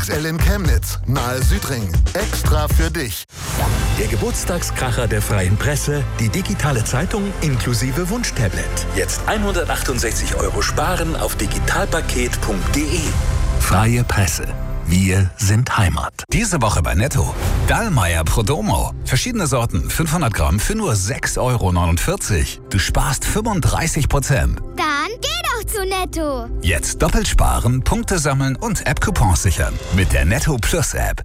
XL in Chemnitz, nahe Südring. Extra für dich. Der Geburtstagskracher der Freien Presse, die digitale Zeitung inklusive Wunschtablet. Jetzt 168 € sparen auf digitalpaket.de. Freie Presse. Wir sind Heimat. Diese Woche bei Netto. Dallmayr Prodomo. Verschiedene Sorten, 500 Gramm für nur 6,49 €. Du sparst 35%. Dann geh doch zu Netto. Jetzt doppelt sparen, Punkte sammeln und App-Coupons sichern. Mit der Netto Plus App.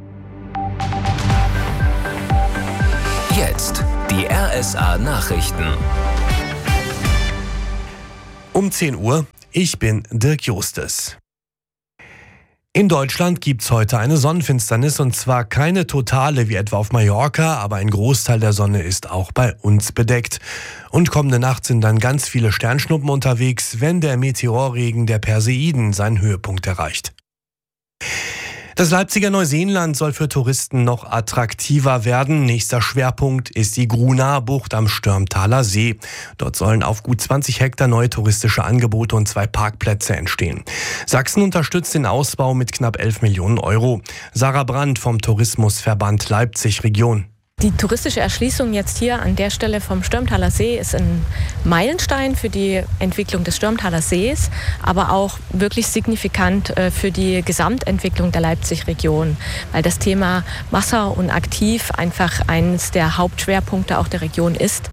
Jetzt die RSA Nachrichten. Um 10 Uhr, ich bin Dirk Justes. In Deutschland gibt's heute eine Sonnenfinsternis, und zwar keine totale wie etwa auf Mallorca, aber ein Großteil der Sonne ist auch bei uns bedeckt. Und kommende Nacht sind dann ganz viele Sternschnuppen unterwegs, wenn der Meteorregen der Perseiden seinen Höhepunkt erreicht. Das Leipziger Neuseenland soll für Touristen noch attraktiver werden. Nächster Schwerpunkt ist die Grunaa-Bucht am Störmtaler See. Dort sollen auf gut 20 Hektar neue touristische Angebote und 2 Parkplätze entstehen. Sachsen unterstützt den Ausbau mit knapp 11 Millionen €. Sarah Brandt vom Tourismusverband Leipzig Region. Die touristische Erschließung jetzt hier an der Stelle vom Störmtaler See ist ein Meilenstein für die Entwicklung des Störmtaler Sees, aber auch wirklich signifikant für die Gesamtentwicklung der Leipzig-Region, weil das Thema Wasser und Aktiv einfach eines der Hauptschwerpunkte auch der Region ist.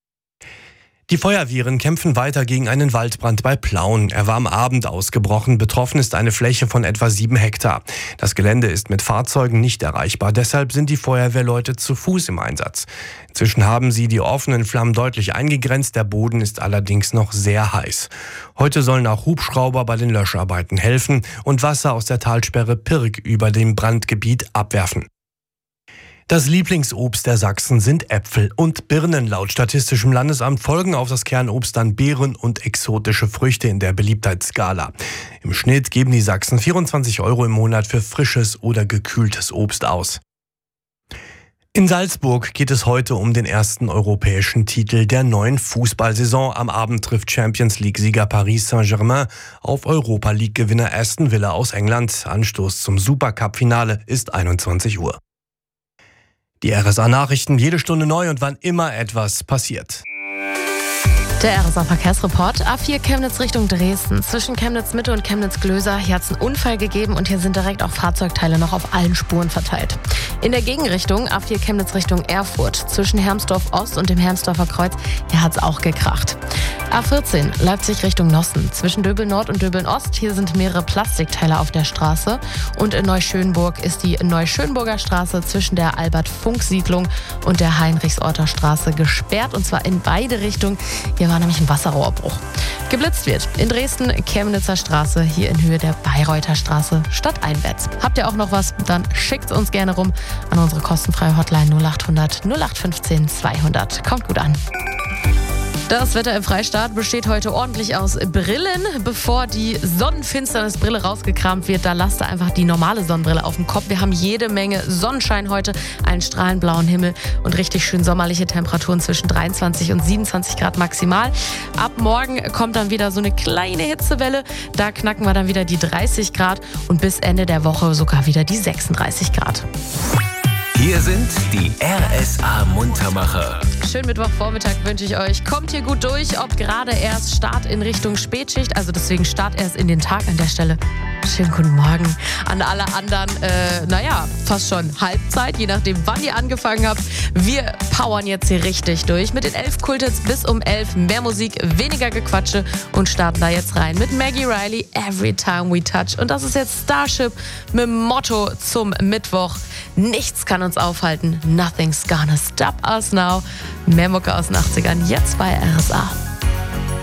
Die Feuerwehren kämpfen weiter gegen einen Waldbrand bei Plauen. Er war am Abend ausgebrochen. Betroffen ist eine Fläche von etwa 7 Hektar. Das Gelände ist mit Fahrzeugen nicht erreichbar. Deshalb sind die Feuerwehrleute zu Fuß im Einsatz. Inzwischen haben sie die offenen Flammen deutlich eingegrenzt. Der Boden ist allerdings noch sehr heiß. Heute sollen auch Hubschrauber bei den Löscharbeiten helfen und Wasser aus der Talsperre Pirg über dem Brandgebiet abwerfen. Das Lieblingsobst der Sachsen sind Äpfel und Birnen. Laut Statistischem Landesamt folgen auf das Kernobst dann Beeren und exotische Früchte in der Beliebtheitsskala. Im Schnitt geben die Sachsen 24 € im Monat für frisches oder gekühltes Obst aus. In Salzburg geht es heute um den ersten europäischen Titel der neuen Fußballsaison. Am Abend trifft Champions-League-Sieger Paris Saint-Germain auf Europa-League-Gewinner Aston Villa aus England. Anstoß zum Supercup-Finale ist 21 Uhr. Die RSA-Nachrichten jede Stunde neu und wann immer etwas passiert. Der RSA-Verkehrsreport. A4 Chemnitz Richtung Dresden. Zwischen Chemnitz-Mitte und Chemnitz-Glöser. Hier hat es einen Unfall gegeben und hier sind direkt auch Fahrzeugteile noch auf allen Spuren verteilt. In der Gegenrichtung A4 Chemnitz Richtung Erfurt. Zwischen Hermsdorf-Ost und dem Hermsdorfer Kreuz. Hier hat es auch gekracht. A14 Leipzig Richtung Nossen. Zwischen Döbeln-Nord und Döbeln-Ost. Hier sind mehrere Plastikteile auf der Straße. Und in Neuschönburg ist die Neuschönburger Straße zwischen der Albert-Funk-Siedlung und der Heinrichsorter Straße gesperrt. Und zwar in beide Richtungen. Hier war nämlich ein Wasserrohrbruch. Geblitzt wird in Dresden Chemnitzer Straße, hier in Höhe der Bayreuther Straße stadteinwärts. Habt ihr auch noch was? Dann schickt uns gerne rum an unsere kostenfreie Hotline 0800 0815 200. Kommt gut an. Das Wetter im Freistaat besteht heute ordentlich aus Brillen. Bevor die Sonnenfinsternisbrille rausgekramt wird, da lasst ihr einfach die normale Sonnenbrille auf dem Kopf. Wir haben jede Menge Sonnenschein heute, einen strahlend blauen Himmel und richtig schön sommerliche Temperaturen zwischen 23 und 27 Grad maximal. Ab morgen kommt dann wieder so eine kleine Hitzewelle. Da knacken wir dann wieder die 30 Grad und bis Ende der Woche sogar wieder die 36 Grad. Hier sind die RSA-Muntermacher. Schönen Mittwochvormittag wünsche ich euch. Kommt hier gut durch, ob gerade erst Start in Richtung Spätschicht, also deswegen Start erst in den Tag an der Stelle. Schönen guten Morgen an alle anderen, fast schon Halbzeit, je nachdem wann ihr angefangen habt. Wir powern jetzt hier richtig durch mit den 11 Kulthits bis um 11. Mehr Musik, weniger Gequatsche und starten da jetzt rein mit Maggie Riley, Every Time We Touch. Und das ist jetzt Starship mit dem Motto zum Mittwoch. Nichts kann uns aufhalten. Nothing's gonna stop us now. Mehr Mucke aus den 80ern, jetzt bei RSA.